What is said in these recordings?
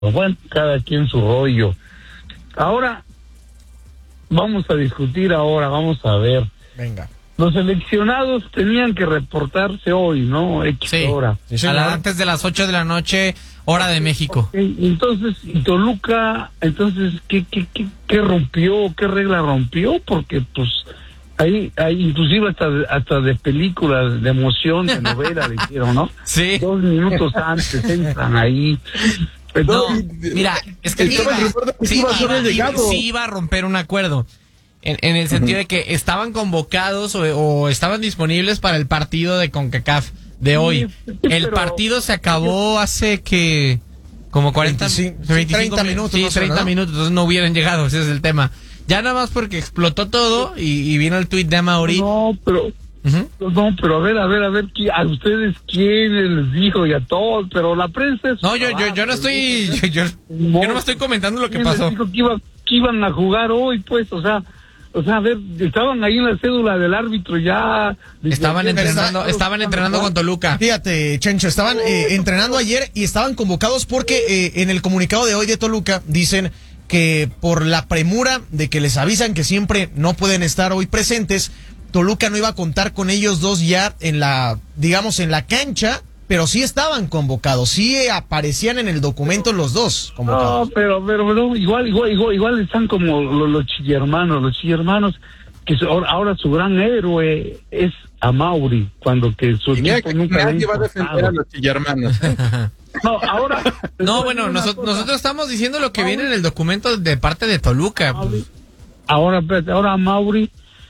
bueno, cada quien su rollo. Ahora, vamos a discutir vamos a ver. Venga. Los seleccionados tenían que reportarse hoy, ¿no? Sí. Hora. Sí, antes de las 8 de la noche, hora de México. Okay. Entonces, Toluca, ¿qué rompió? ¿Qué regla rompió? Porque, pues, ahí inclusive hasta de películas de emoción, de novela le hicieron, ¿no? Sí. 2 minutos antes entran ahí. No, mira, es que sí iba a romper un acuerdo. En el sentido de que estaban convocados o estaban disponibles para el partido de CONCACAF de hoy. El partido se acabó hace que como 40, 30 minutos. Sí, 30 minutos, entonces no hubieran llegado, ese es el tema. Ya nada más porque explotó todo y vino el tuit de Amaury. No, pero a ver, a ustedes quién les dijo y a todos, pero la prensa es... No, yo no estoy, yo no me estoy comentando lo que pasó. Les dijo que iban a jugar hoy, pues, o sea, a ver, estaban ahí en la cédula del árbitro ya. Estaban entrenando con Toluca. Fíjate, Chencho, estaban entrenando ayer y estaban convocados porque en el comunicado de hoy de Toluca dicen que por la premura de que les avisan que siempre no pueden estar hoy presentes, Toluca no iba a contar con ellos dos ya en la cancha, pero sí estaban convocados, sí aparecían en el documento los dos convocados. No, pero igual están como los chillermanos, que ahora su gran héroe es Amaury, cuando que su equipo nunca nadie va a defender a los chillermanos. No, ahora... No, bueno, nosotros estamos diciendo lo que viene en el documento de parte de Toluca. Ahora Amaury,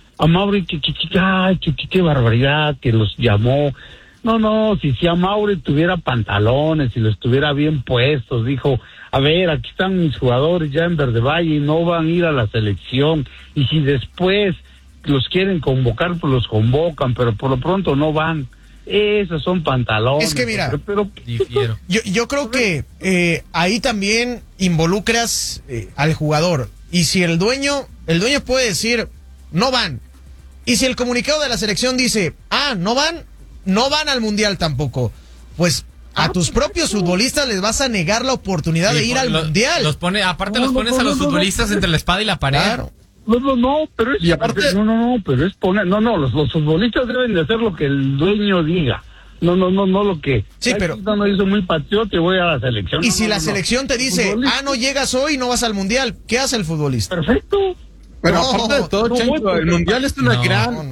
qué barbaridad, que los llamó. No, si Amaury tuviera pantalones, si los tuviera bien puestos, dijo, a ver, aquí están mis jugadores ya en Verde Valle y no van a ir a la selección, y si después los quieren convocar, pues los convocan, pero por lo pronto no van. Esos son pantalones. Es que mira, pero yo creo que ahí también involucras al jugador, y si el dueño puede decir, no van, y si el comunicado de la selección dice, no van al mundial tampoco, pues a tus propios futbolistas les vas a negar la oportunidad de ir al mundial. Los pones a los futbolistas entre la espada y la pared. Claro. No, pero es... Y aparte... pero es poner... los futbolistas deben de hacer lo que el dueño diga. No lo que... Sí, pero... No hizo muy patriota y voy a la selección. Y si la selección te dice, no llegas hoy, no vas al mundial, ¿qué hace el futbolista? Perfecto. Pero aparte de todo, Chencho, el mundial es una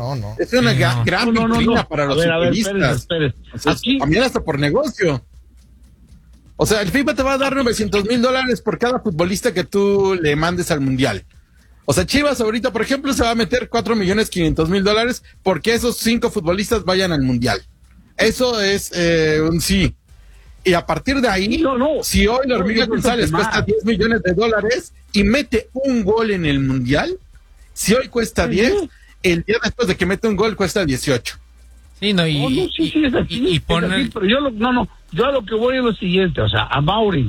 gran vitrina para los futbolistas. Espérate. O sea, también hasta por negocio. O sea, el FIFA te va a dar $900,000 por cada futbolista que tú le mandes al mundial. O sea, Chivas ahorita, por ejemplo, se va a meter $4,500,000 porque esos 5 futbolistas vayan al mundial. Eso es un sí. Y a partir de ahí, si hoy la Hormiga González cuesta $10 millones y mete un gol en el mundial, si hoy cuesta 10, el día después de que mete un gol cuesta 18. Sí, no, es así, pero yo a lo que voy es lo siguiente, o sea, a Amaury,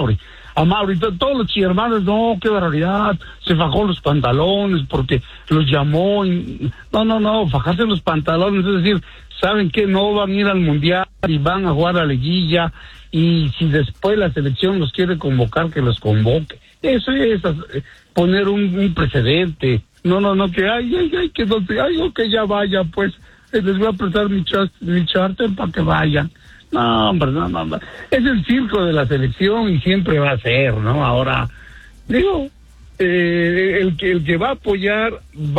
todos los chillermanos, qué barbaridad, se fajó los pantalones porque los llamó, fajarse los pantalones, es decir, saben que no van a ir al mundial y van a jugar a la liguilla, y si después la selección los quiere convocar, que los convoque. Eso es poner un precedente. No, que ya vaya, pues, les voy a prestar mi charter para que vayan. No, hombre, no. Es el circo de la selección y siempre va a ser, ¿no? Ahora, digo, el que va a apoyar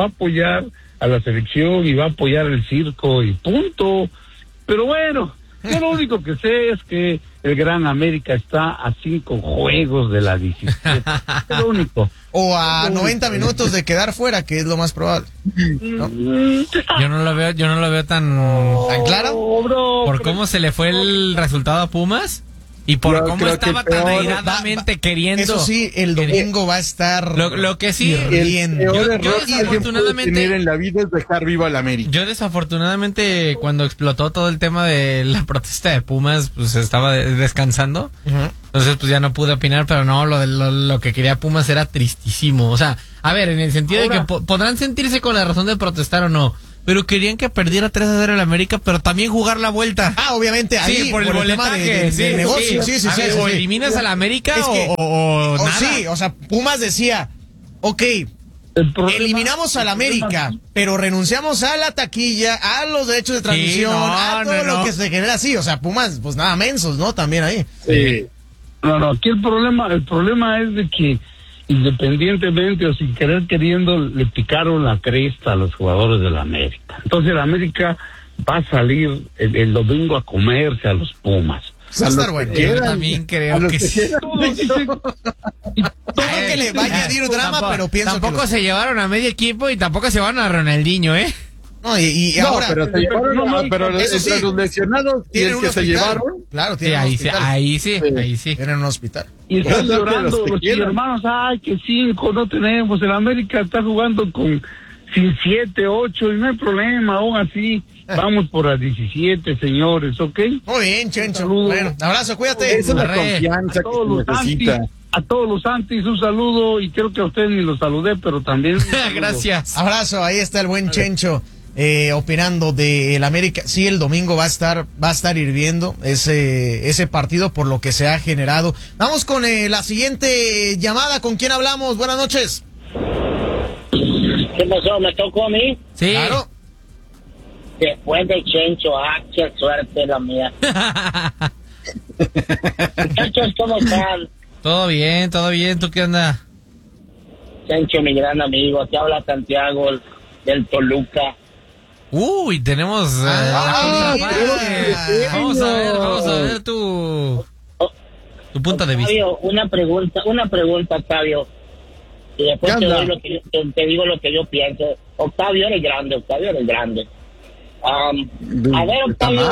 a la selección y va a apoyar el circo y punto. Pero bueno, yo lo único que sé es que el Gran América está a 5 juegos de la 17. Es lo único. O a 90 minutos de quedar fuera, que es lo más probable, ¿no? Yo no lo veo tan claro. Por cómo se le fue el resultado a Pumas y por cómo estaba tan airadamente queriendo. Eso sí, el domingo va a estar lo que sí, el peor error que desafortunadamente tener en la vida es dejar vivo al América. Yo desafortunadamente, cuando explotó todo el tema de la protesta de Pumas, pues estaba descansando. Entonces pues ya no pude opinar, pero no, lo que quería Pumas era tristísimo. O sea, a ver, en el sentido de que podrán sentirse con la razón de protestar o no, Pero querían que perdiera 3-0 el América, pero también jugar la vuelta. Obviamente, ahí sí, por el boletaje, del negocio. Sí. O eliminas al América o nada. Sí, o sea, Pumas decía, ok, eliminamos al América, pero renunciamos a la taquilla, a los derechos de transmisión, a todo lo que se genera así. O sea, Pumas, pues nada, mensos, ¿no? También ahí. Sí. No, aquí el problema es de que independientemente o sin queriendo, le picaron la cresta a los jugadores de la América. Entonces el América va a salir el domingo a comerse a los Pumas. Va a estar bueno. Yo también creo que sí. Todo que le va a añadir drama, pero pienso tampoco se llevaron a medio equipo y tampoco se llevaron a Ronaldinho, ¿eh? No, y ahora... pero se llevaron, pero entre los lesionados y el que se llevaron... Claro, tienen un hospital. Ahí sí. Tienen un hospital. Y están llorando los hermanos, que 5 no tenemos, el América está jugando sin 7, 8, y no hay problema, aún así, vamos por las 17, señores, ¿ok? Muy bien, Chencho. Bueno, abrazo, cuídate. Esa es la confianza que necesita. A todos los antis, un saludo, y creo que a ustedes ni los saludé, pero también... Gracias. Abrazo, ahí está el buen Chencho. Opinando de el América. Sí, el domingo va a estar hirviendo ese partido por lo que se ha generado. Vamos con la siguiente llamada. ¿Con quién hablamos? Buenas noches. ¿Qué pasó? ¿Me tocó a mí? Sí. Claro. Después de Chencho, qué suerte la mía. Muchachos, ¿cómo están? Todo bien. ¿Tú qué onda? Chencho, mi gran amigo, te habla Santiago del Toluca. Uy, tenemos vamos a ver tu punto de vista. Octavio, una pregunta, Octavio. Y después te digo lo que yo pienso. Octavio, eres grande. A ver, Octavio.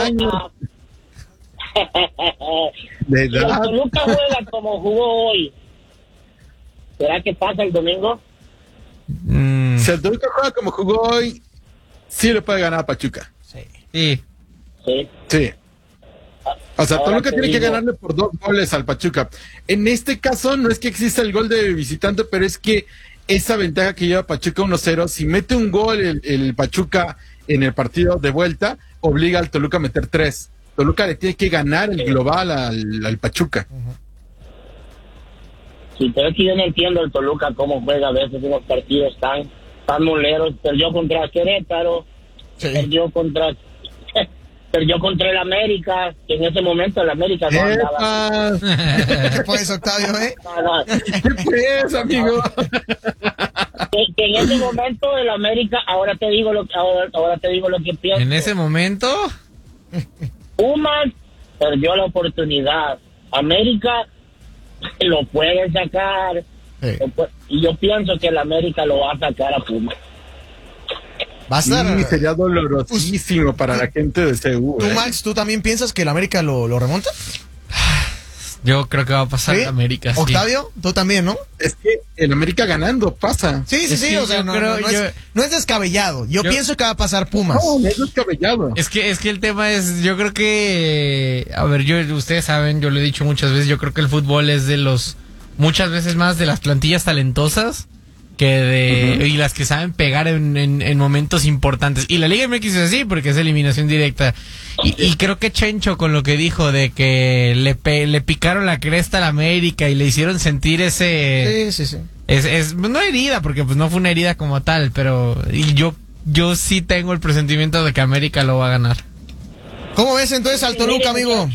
Si el Toluca juega como jugó hoy, ¿será que pasa el domingo? Si el Toluca juega como jugó hoy, sí le puede ganar a Pachuca. Sí. O sea, Toluca tiene que ganarle por 2 goles al Pachuca. En este caso, no es que exista el gol de visitante, pero es que esa ventaja que lleva Pachuca 1-0, si mete un gol el Pachuca en el partido de vuelta, obliga al Toluca a meter 3. Toluca le tiene que ganar el global al Pachuca. Sí, pero es que yo no entiendo el Toluca cómo juega a veces unos partidos tan moleros. Perdió contra Querétaro, perdió contra el América, que en ese momento el América no andaba. ¿Qué pues, Octavio, No. ¿Qué pues, amigo? Que en ese momento el América, ahora te digo lo que pienso. ¿En ese momento? Pumas perdió la oportunidad. América lo puede sacar. Y yo pienso que el América lo va a sacar a Pumas. Va a estar... Sí, sería dolorosísimo para la gente de CU. ¿Tú, Max, tú también piensas que el América lo remonta? Yo creo que va a pasar el América. Octavio, tú también, ¿no? Es que el América ganando pasa. Sí, o sea, no es descabellado. Yo pienso que va a pasar Pumas. No es descabellado. Es que el tema es, yo creo que, a ver, ustedes saben, yo lo he dicho muchas veces, yo creo que el fútbol es muchas veces más de las plantillas talentosas que y las que saben pegar en momentos importantes. Y la Liga MX es así porque es eliminación directa. Y creo que Chencho, con lo que dijo de que le picaron la cresta al América y le hicieron sentir ese... Sí. Es no herida, porque pues no fue una herida como tal, pero yo sí tengo el presentimiento de que América lo va a ganar. ¿Cómo ves entonces al Toluca, amigo?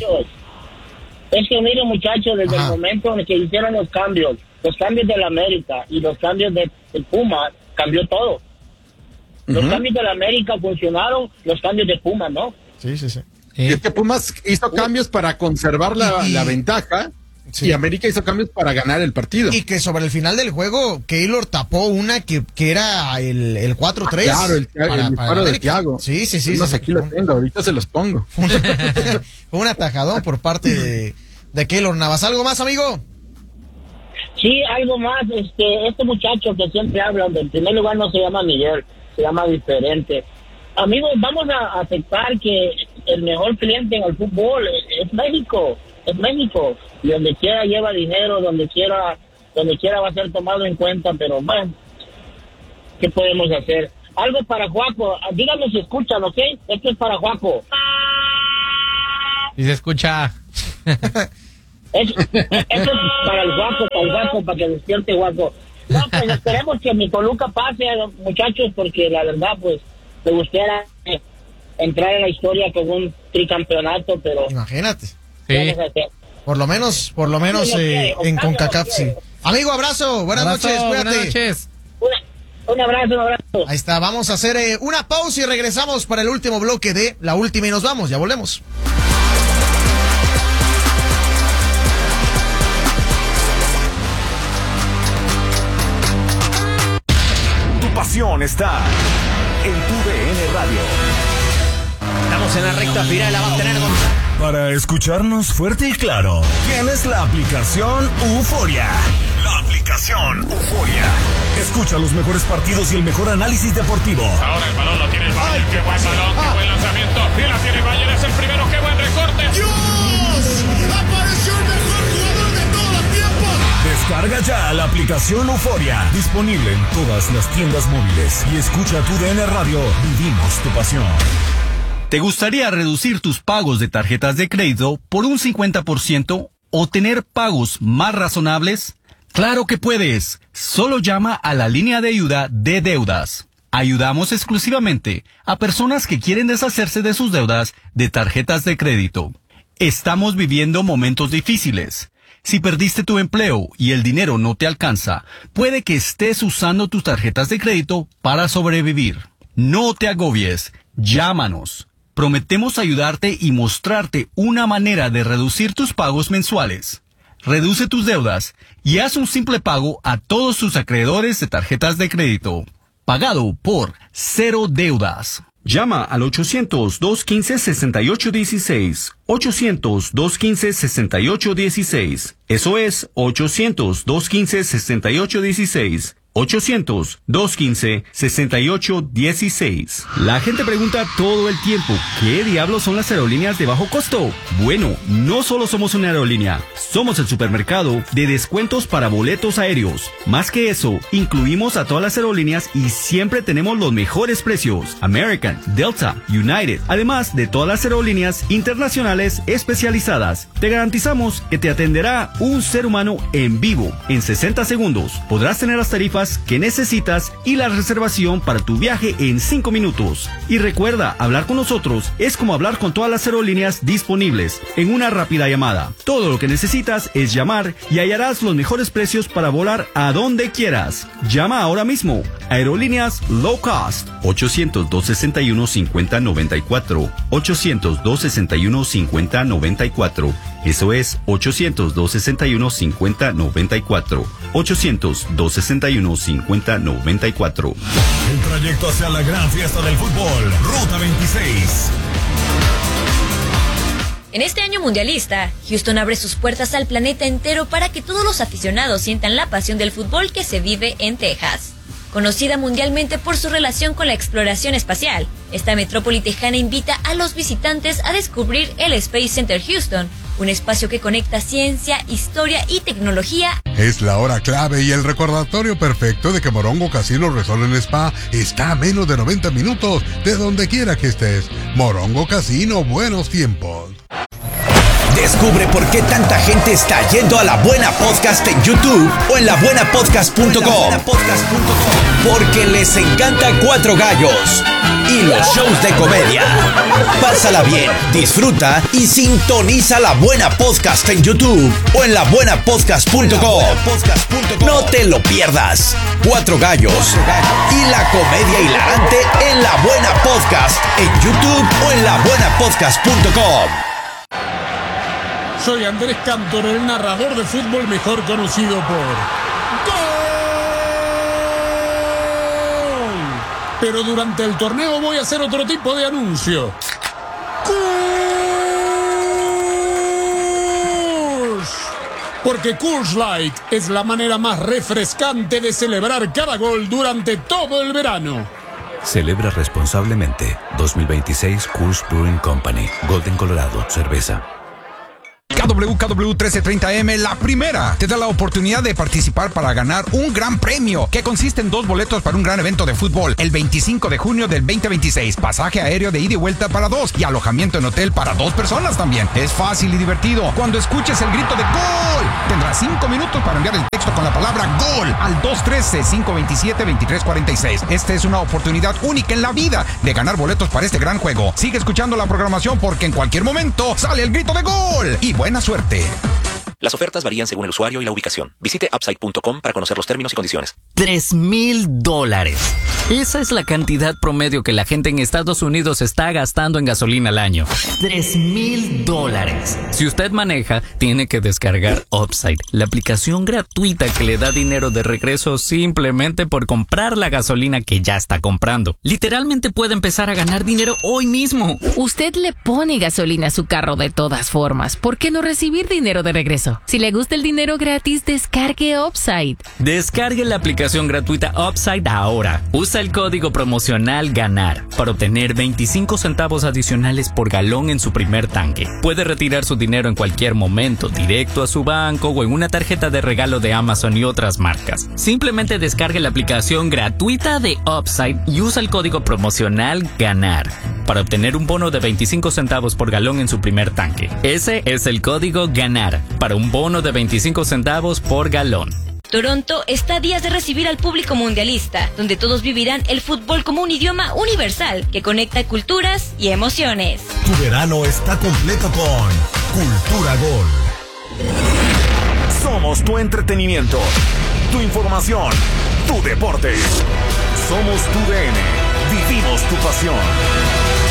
Es que mire, muchachos, desde el momento en que hicieron los cambios del América y los cambios de Pumas, cambió todo. Los cambios del América funcionaron, los cambios de Pumas, ¿no? Sí. Y es que Pumas hizo cambios para conservar la ventaja. Sí. Y América hizo cambios para ganar el partido. Y que sobre el final del juego, Keylor tapó una que era el 4-3. Claro, el disparo de Thiago. Sí. Aquí lo tengo, ahorita se los pongo. Un atajadón por parte de Keylor Navas. ¿Algo más, amigo? Sí, algo más. Este muchacho que siempre habla, en primer lugar no se llama Miguel, se llama diferente. Amigos, vamos a aceptar que el mejor cliente en el fútbol es México. Y donde quiera lleva dinero, donde quiera va a ser tomado en cuenta, pero bueno, ¿qué podemos hacer? algo para Juaco. Díganme si escuchan, ¿ok? Esto es para Juaco. Y se escucha. Eso es para el Juaco, para que despierte Juaco. No, pues esperemos que mi Toluca pase, muchachos, porque la verdad, pues, me gustaría entrar en la historia con un tricampeonato, pero... Imagínate. Sí. Por lo menos en CONCACAF, sí. Amigo, abrazo. Buenas noches, cuídate. Buenas noches. Un abrazo. Ahí está, vamos a hacer una pausa y regresamos para el último bloque de La Última y nos vamos, ya volvemos. Tu pasión está en tu DN Radio. Estamos en la recta final, la va a tener Gonzalo. Para escucharnos fuerte y claro, tienes la aplicación Euforia. La aplicación Euforia. Escucha los mejores partidos y el mejor análisis deportivo. Ahora el balón lo tiene el Bayern. ¡Qué buen balón! ¡Qué buen lanzamiento! Y la tiene el Bayern, es el primero. ¡Qué buen recorte! ¡Dios! ¡Apareció el mejor jugador de todos los tiempos! Descarga ya la aplicación Euforia. Disponible en todas las tiendas móviles. Y escucha tu DN Radio. Vivimos tu pasión. ¿Te gustaría reducir tus pagos de tarjetas de crédito por un 50% o tener pagos más razonables? ¡Claro que puedes! Solo llama a la línea de ayuda de deudas. Ayudamos exclusivamente a personas que quieren deshacerse de sus deudas de tarjetas de crédito. Estamos viviendo momentos difíciles. Si perdiste tu empleo y el dinero no te alcanza, puede que estés usando tus tarjetas de crédito para sobrevivir. No te agobies. Llámanos. Prometemos ayudarte y mostrarte una manera de reducir tus pagos mensuales. Reduce tus deudas y haz un simple pago a todos tus acreedores de tarjetas de crédito. Pagado por Cero Deudas. Llama al 800-215-6816. 800-215-6816. Eso es 800-215-6816. 800-215-6816. La gente pregunta todo el tiempo, ¿qué diablos son las aerolíneas de bajo costo? Bueno, no solo somos una aerolínea, somos el supermercado de descuentos para boletos aéreos. Más que eso, incluimos a todas las aerolíneas y siempre tenemos los mejores precios. American, Delta, United, además de todas las aerolíneas internacionales especializadas. Te garantizamos que te atenderá un ser humano en vivo. En 60 segundos podrás tener las tarifas que necesitas y la reservación para tu viaje en 5 minutos. Y recuerda, hablar con nosotros es como hablar con todas las aerolíneas disponibles en una rápida llamada. Todo lo que necesitas es llamar y hallarás los mejores precios para volar a donde quieras. Llama ahora mismo. Aerolíneas Low Cost. 800-261-5094. 800-261-5094. Eso es 800-261-5094. 800-261-5094. El trayecto hacia la gran fiesta del fútbol. Ruta 26. En este año mundialista, Houston abre sus puertas al planeta entero para que todos los aficionados sientan la pasión del fútbol que se vive en Texas. Conocida mundialmente por su relación con la exploración espacial, esta metrópoli tejana invita a los visitantes a descubrir el Space Center Houston, un espacio que conecta ciencia, historia y tecnología. Es la hora clave y el recordatorio perfecto de que Morongo Casino Resort en Spa está a menos de 90 minutos de donde quiera que estés. Morongo Casino, buenos tiempos. Descubre por qué tanta gente está yendo a La Buena Podcast en YouTube o en labuenapodcast.com. Porque les encanta Cuatro Gallos y los shows de comedia. Pásala bien, disfruta y sintoniza La Buena Podcast en YouTube o en labuenapodcast.com. No te lo pierdas. Cuatro Gallos y la comedia hilarante en La Buena Podcast en YouTube o en labuenapodcast.com. Soy Andrés Cantor, el narrador de fútbol mejor conocido por ¡Gol! Pero durante el torneo voy a hacer otro tipo de anuncio. ¡Coors! Porque Coors Light es la manera más refrescante de celebrar cada gol durante todo el verano. Celebra responsablemente. 2026 Coors Brewing Company. Golden, Colorado. Cerveza. KWKW 1330M, la primera, te da la oportunidad de participar para ganar un gran premio que consiste en 2 boletos para un gran evento de fútbol el 25 de junio del 2026, pasaje aéreo de ida y vuelta para 2 y alojamiento en hotel para 2 personas también. Es fácil y divertido. Cuando escuches el grito de ¡Gol!, tendrás 5 minutos para enviar el texto con la palabra GOL al 213-527-2346. Esta es una oportunidad única en la vida de ganar boletos para este gran juego. Sigue escuchando la programación porque en cualquier momento sale el grito de ¡Gol! Y buena suerte. Las ofertas varían según el usuario y la ubicación. Visite upside.com para conocer los términos y condiciones. $3,000. Esa es la cantidad promedio que la gente en Estados Unidos está gastando en gasolina al año. $3,000. Si usted maneja, tiene que descargar Upside, la aplicación gratuita que le da dinero de regreso simplemente por comprar la gasolina que ya está comprando. Literalmente puede empezar a ganar dinero hoy mismo. Usted le pone gasolina a su carro de todas formas. ¿Por qué no recibir dinero de regreso? Si le gusta el dinero gratis, descargue Upside. Descargue la aplicación gratuita Upside ahora. Usa el código promocional GANAR para obtener 25 centavos adicionales por galón en su primer tanque. Puede retirar su dinero en cualquier momento, directo a su banco o en una tarjeta de regalo de Amazon y otras marcas. Simplemente descargue la aplicación gratuita de Upside y usa el código promocional GANAR para obtener un bono de 25 centavos por galón en su primer tanque. Ese es el código GANAR para un bono de 25 centavos por galón. Toronto está a días de recibir al público mundialista, donde todos vivirán el fútbol como un idioma universal que conecta culturas y emociones. Tu verano está completo con Cultura Gol. Somos tu entretenimiento, tu información, tu deporte. Somos tu DN. Vivimos tu pasión.